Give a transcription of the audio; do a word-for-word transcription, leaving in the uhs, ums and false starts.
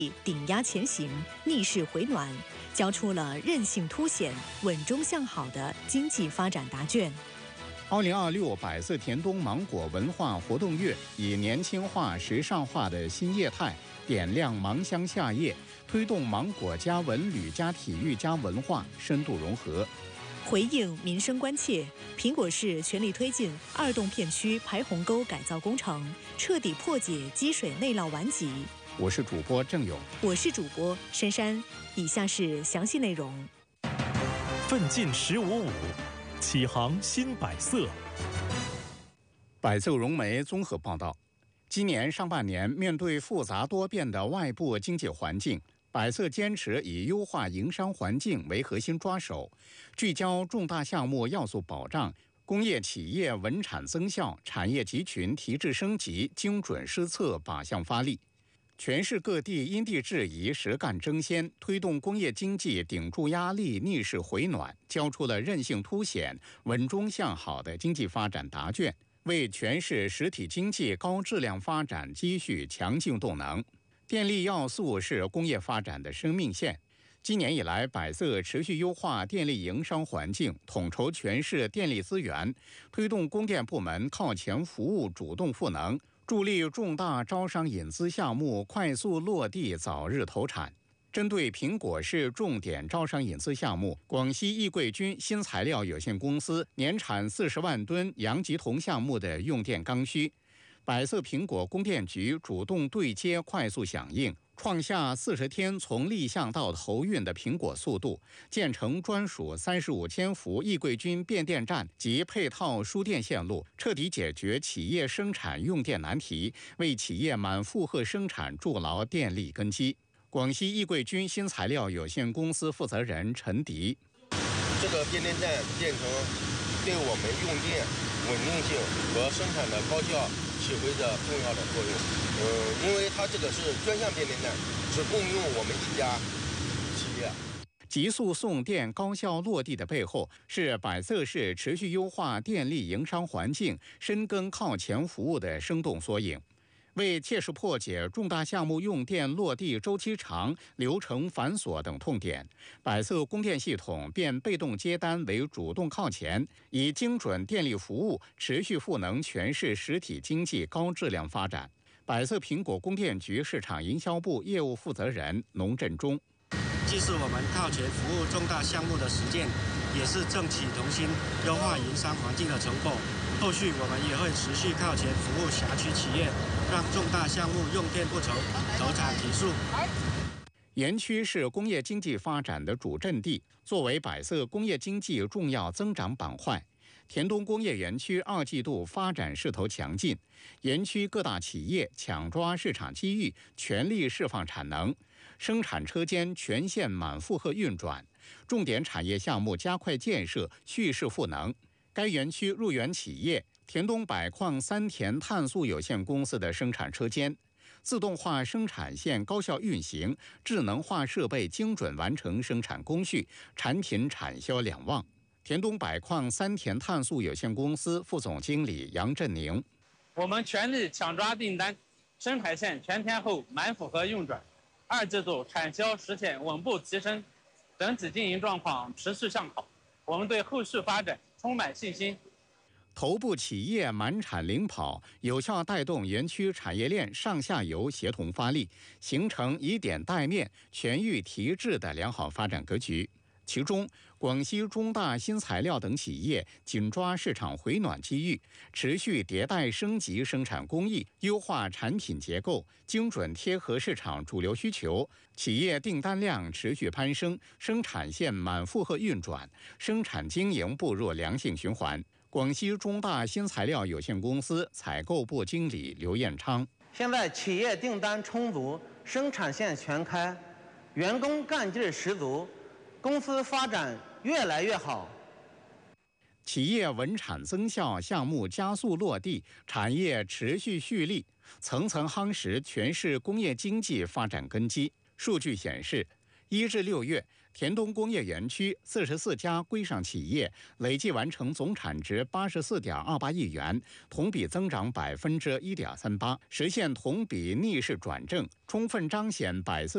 顶压前行，逆势回暖，交出了韧性凸显、稳中向好的经济发展答卷。 二零二六百色田东芒果文化活动月以年轻化、时尚化的新业态，点亮芒乡夏夜，推动芒果加文旅加体育加文化深度融合。 回应民生关切，苹果市全力推进二洞片区排洪沟改造工程，彻底破解积水内涝顽疾。 我是主播郑勇， 我是主播珊珊。以下是详细内容。 奋进十五五，启航新百色。 百色融媒综合报道，今年上半年面对复杂多变的外部经济环境，百色坚持以优化营商环境为核心抓手，聚焦重大项目要素保障、工业企业稳产增效、产业集群提质升级、精准施策靶向发力。全市各地因地制宜、实干争先，推动工业经济顶住压力、逆势回暖，交出了韧性凸显、稳中向好的经济发展答卷，为全市实体经济高质量发展积蓄强劲动能。电力要素是工业发展的生命线。今年以来，百色持续优化电力营商环境，统筹全市电力资源，推动供电部门靠前服务主动赋能，助力重大招商引资项目快速落地、早日投产。针对苹果市重点招商引资项目，广西易贵军新材料有限公司年产四十万吨阳极铜项目的用电刚需，百色苹果供电局主动对接，快速响应，创下四十天从立项到投运的苹果速度，建成专属三十五千伏易贵军变电站及配套输电线路，彻底解决企业生产用电难题，为企业满负荷生产筑牢电力根基。广西易贵军新材料有限公司负责人陈迪： 这个变电站建成，对我们用电稳定性和生产的高效起回着重要的作用。呃，因为它这个是专项变电站，只供用我们一家企业。 急速送电高效落地的背后，是百色市持续优化电力营商环境、深耕靠前服务的生动缩影。为切实破解重大项目用电落地周期长、流程繁琐等痛点，百色供电系统变被动接单为主动靠前，以精准电力服务持续赋能全市实体经济高质量发展。百色苹果供电局市场营销部业务负责人农振中： 既是我们靠前服务重大项目的实践，也是政企同心优化营商环境的成果。后续我们也会持续靠前服务辖区企业，让重大项目用电不愁，投产提速。 园区是工业经济发展的主阵地，作为百色工业经济重要增长板块，田东工业园区二季度发展势头强劲，园区各大企业抢抓市场机遇，全力释放产能，生产车间全线满负荷运转，重点产业项目加快建设，蓄势赋能。该园区入园企业田东百矿三田碳素有限公司的生产车间，自动化生产线高效运行，智能化设备精准完成生产工序，产品产销两旺。田东百矿三田碳素有限公司副总经理杨振宁： 我们全力抢抓订单，生产线全天候满负荷运转，二季度产销实现稳步提升，整体经营状况持续向好，我们对后续发展充满信心。 头部企业满产领跑，有效带动园区产业链上下游协同发力，形成以点带面、全域提质的良好发展格局。其中，广西中大新材料等企业紧抓市场回暖机遇，持续迭代升级生产工艺，优化产品结构，精准贴合市场主流需求。企业订单量持续攀升，生产线满负荷运转，生产经营步入良性循环。广西中大新材料有限公司采购部经理刘彦昌： 现在企业订单充足，生产线全开，员工干劲十足，公司发展越来越好。 企业稳产增效，项目加速落地，产业持续蓄力，层层夯实全市工业经济发展根基。数据显示，一至六月，田东工业园区四十四家规上企业累计完成总产值八十四点二八亿元，同比增长百分之一点三八，实现同比逆势转正，充分彰显百色